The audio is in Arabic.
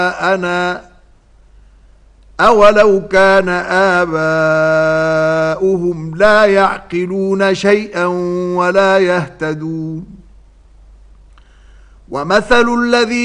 أنا أولو كان آباؤهم لا يعقلون شيئا ولا يهتدون ومثل الذين